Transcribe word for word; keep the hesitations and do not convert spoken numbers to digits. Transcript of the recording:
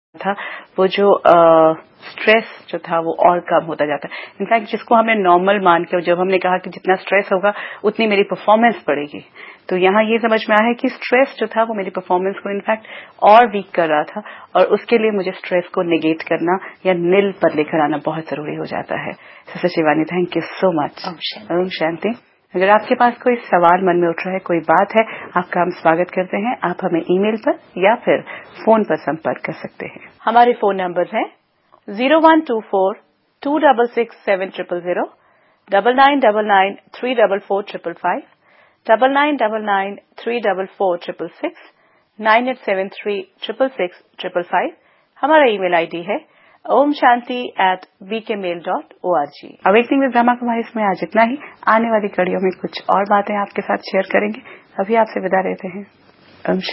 था वो जो स्ट्रेस जो था वो और कम होता जाता है। इनफैक्ट जिसको हमने नॉर्मल मान के जब हमने कहा कि जितना स्ट्रेस होगा उतनी मेरी परफॉर्मेंस बढ़ेगी, तो यहाँ ये समझ में आया कि स्ट्रेस जो था वो मेरी परफॉर्मेंस को इनफैक्ट और वीक कर रहा था और उसके लिए मुझे स्ट्रेस को नेगेट करना या नील पर लेकर आना बहुत जरूरी हो जाता है। Sister Shivani, thank you so much. Om Shanti. अगर आपके पास कोई सवाल मन में उठ रहा है, कोई बात है, आपका हम स्वागत करते हैं। आप हमें ईमेल पर या फिर फोन पर संपर्क कर सकते हैं। हमारे फोन नंबर है zero one two four to double six seven triple zero, double nine double nine three double four triple five, double nine double nine three double four triple six, nine eight seven three triple six triple five. हमारा email ID है Om Shanti eight B के mail dot O R G. Awakening with Brahma Kumari इसमें आज इतना ही। आने वाली कड़ियों में कुछ और बातें आपके साथ शेयर करेंगे। अभी आपसे विदा लेते हैं। ओम